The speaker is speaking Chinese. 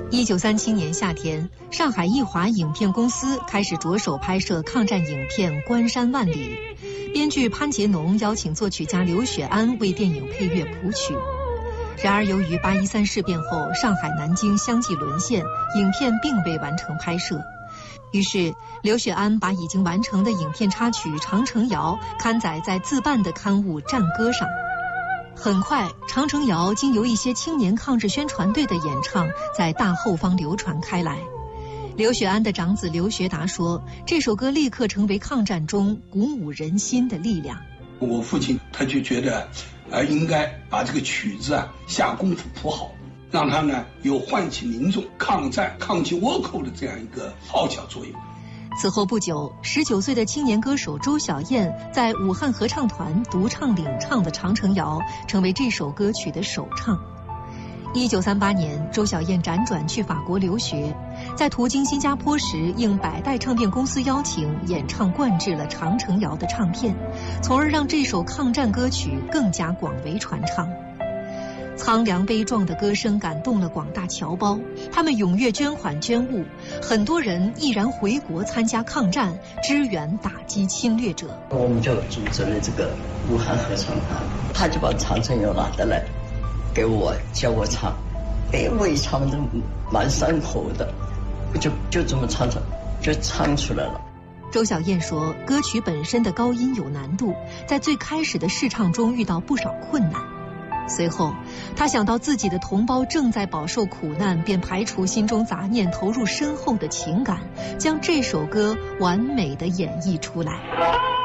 1937年夏天，上海艺华影片公司开始着手拍摄抗战影片《关山万里》，编剧潘杰农邀请作曲家刘雪庵为电影配乐谱曲。然而，由于8·13事变后上海、南京相继沦陷，影片并未完成拍摄。于是，刘雪庵把已经完成的影片插曲《长城谣》刊载在自办的刊物《战歌》上。很快，《长城谣》经由一些青年抗日宣传队的演唱，在大后方流传开来。刘雪庵的长子刘学达说，这首歌立刻成为抗战中鼓舞人心的力量。 我父亲他就觉得，应该把这个曲子下功夫谱好，让它呢有唤起民众抗战、抗击倭寇的这样一个号角作用。 此后不久，19岁的青年歌手周小燕在武汉合唱团独唱领唱的《长城谣》，成为这首歌曲的首唱。1938年，周小燕辗转去法国留学，在途经新加坡时，应百代唱片公司邀请，演唱灌制了《长城谣》的唱片，从而让这首抗战歌曲更加广为传唱。苍凉悲壮的歌声感动了广大侨胞，他们踊跃捐款捐物，很多人毅然回国参加抗战，支援打击侵略者。 我们就组织了这个武汉合唱团，他就把《长城谣》拿得来给我，教我唱。我一唱的蛮上口的，就这么唱就唱出来了。 周小燕说，歌曲本身的高音有难度，在最开始的试唱中遇到不少困难。随后，他想到自己的同胞正在饱受苦难，便排除心中杂念，投入深厚的情感，将这首歌完美地演绎出来。